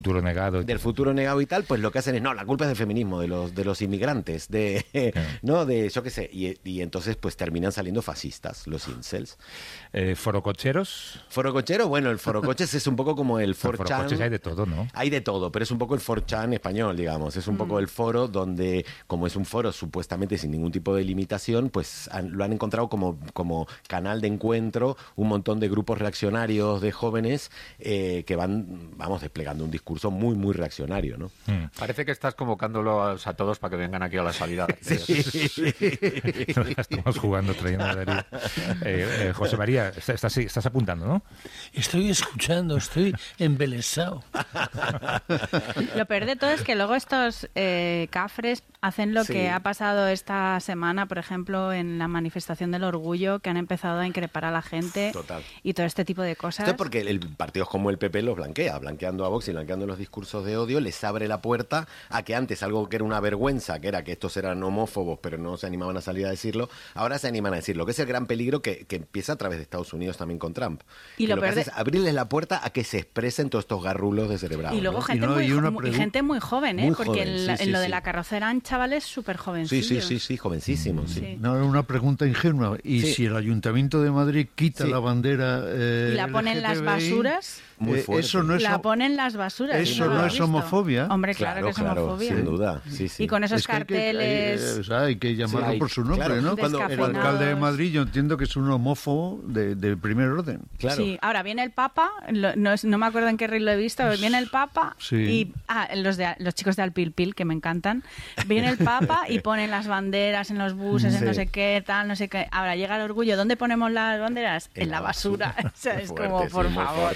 futuro negado. Del futuro negado y tal, pues lo que hacen es, no, la culpa es del feminismo, de los inmigrantes, ¿no? De, yo qué sé, y entonces pues terminan saliendo fascistas, los incels. ¿Forococheros? Forocochero, bueno, el forocoches es un poco como el 4chan. Forocoches hay de todo, ¿no? Hay de todo, pero es un poco el 4chan español, digamos. Es un poco el foro donde, como es un foro supuestamente sin ningún tipo de limitación, pues lo han encontrado como canal de encuentro un montón de grupos reaccionarios de jóvenes que van, vamos, desplegando un discurso muy, muy reaccionario, ¿no? Parece que estás convocándolos a todos para que vengan aquí a la salida. Estamos jugando, trayendo a Darío. José María, estás apuntando, ¿no? Estoy escuchando, estoy embelesado. Lo peor de todo es que luego estos cafres hacen lo que ha pasado esta semana, por ejemplo, en la manifestación del orgullo, que han empezado a increpar a la gente. Total. Y todo este tipo de cosas. Esto es porque el partidos como el PP los blanquea, blanqueando a Vox y blanqueando los discursos de odio, les abre la puerta a que antes algo que era una vergüenza, que era que estos eran homófobos, pero no se animaban a salir a decirlo, ahora se animan a decirlo, que es el gran peligro que empieza a través de Estados Unidos también con Trump. Y lo que hace es abrirles la puerta a que se expresen todos estos garrulos descerebrados. Y luego ¿no? gente muy joven, muy porque joven, en lo de la carrocera eran chavales súper jovencillos. Sí, jovencísimos. Sí. No, era una pregunta ingenua. ¿Y si el Ayuntamiento de Madrid quita la bandera y la pone en las basuras? Muy fuerte. Eso no es la pone en las basuras. Eso no es homofobia. Hombre, claro que es homofobia. Sin duda. Sí. Y con esos carteles... Hay que llamarlo por su nombre, ¿no? Cuando el alcalde de Madrid, yo entiendo que es un homófobo de primer orden. Claro. Sí, ahora viene el Papa, no me acuerdo en qué reel lo he visto, viene el Papa y los chicos de Alpilpil, que me encantan, viene el Papa y ponen las banderas en los buses, en no sé qué, tal, no sé qué. Ahora llega el orgullo, ¿dónde ponemos las banderas? En la basura. O sea, es fuerte, como, por favor.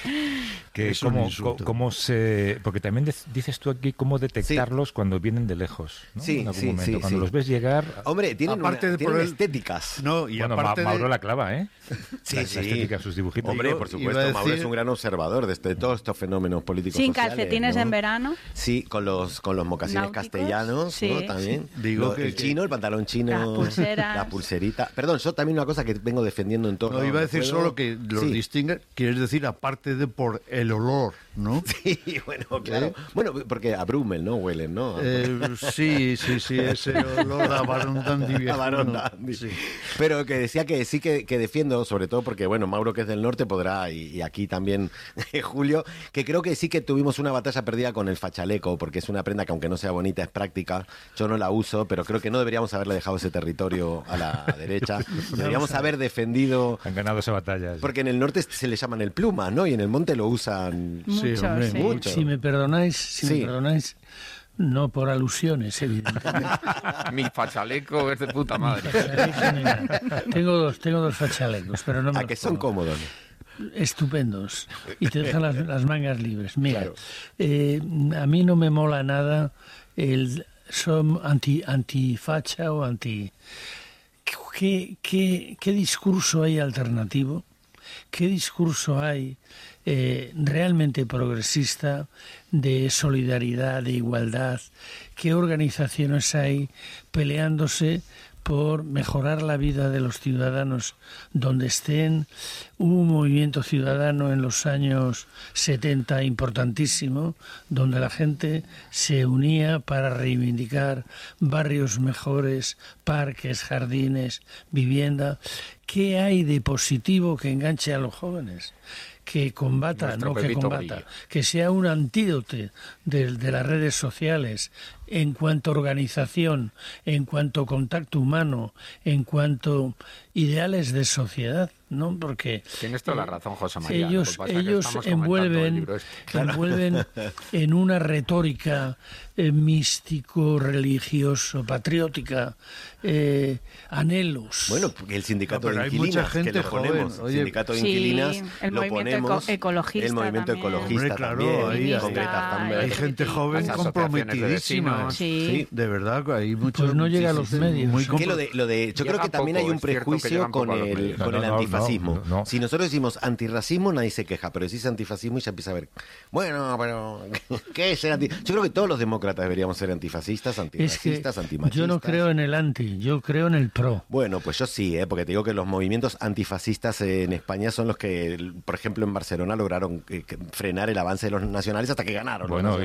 Porque también dices tú aquí cómo detectarlos cuando vienen de lejos, ¿no? Sí, en algún momento. Cuando los ves llegar... Hombre, tienen estéticas. No, y bueno, aparte Mauro la clava, ¿eh? Sí, la estética, sus dibujitos. Hombre, por supuesto, Mauro es un gran observador de todos estos fenómenos políticos sin sociales. Sin calcetines, ¿no? En verano. Sí, con los mocasines náuticos, castellanos, ¿no? También. Digo el chino, el pantalón chino, la pulserita. Perdón, yo también una cosa que vengo defendiendo en todo. No, iba a decir solo que los distingue, quieres decir, aparte de por el olor, ¿no? Sí, bueno, claro. Bueno, porque a Brummel, ¿no? Huelen, ¿no? Sí, ese olor a Barón Dandy viejo. Sí. Pero que decía que sí que defiendo, sobre todo porque, bueno, Mauro, que es del norte, podrá, y aquí también Julio, que creo que sí que tuvimos una batalla perdida con el fachaleco, porque es una prenda que aunque no sea bonita, es práctica. Yo no la uso, pero creo que no deberíamos haberle dejado ese territorio a la derecha. Deberíamos haber defendido... Han ganado esa batalla. Porque en el norte se le llaman el pluma, ¿no? Y en el monte lo usan... Mucho. Si me perdonáis, no por alusiones, evidentemente. Mi fachaleco es de puta madre. Tengo dos fachalecos, pero no me ¿A que son cómodos? Estupendos. Y te dejan las mangas libres. Mira, a mí no me mola nada son antifacha o anti... ¿Qué discurso hay alternativo? ¿Qué discurso hay realmente progresista de solidaridad, de igualdad? ¿Qué organizaciones hay peleándose por mejorar la vida de los ciudadanos donde estén? Hubo un movimiento ciudadano en los años 70 importantísimo, donde la gente se unía para reivindicar barrios mejores, parques, jardines, vivienda. ¿Qué hay de positivo que enganche a los jóvenes? Que combata, que sea un antídoto de las redes sociales en cuanto a organización, en cuanto a contacto humano, en cuanto a ideales de sociedad, ¿no? Porque tienes toda la razón, José María. Ellos envuelven en una retórica místico, religioso, patriótica, anhelos. Bueno, porque el sindicato de inquilinas, hay mucha gente que lo ponemos, joven. el sindicato de inquilinas, el lo ponemos, ecologista el movimiento también. ecologista también, hay gente joven comprometidísima. Sí, de verdad, hay muchos. Pues no llega a los medios. Yo creo que también hay un prejuicio. prejuicio con el antifascismo. No. Si nosotros decimos antirracismo, nadie se queja, pero decís antifascismo y ya empieza a ver, bueno, pero ¿qué es ser antifascista? Yo creo que todos los demócratas deberíamos ser antifascistas, antirracistas, antimachistas. Yo no creo en el anti, yo creo en el pro. Bueno, pues yo sí, porque te digo que los movimientos antifascistas en España son los que, por ejemplo, en Barcelona lograron frenar el avance de los nacionales hasta que ganaron. Bueno,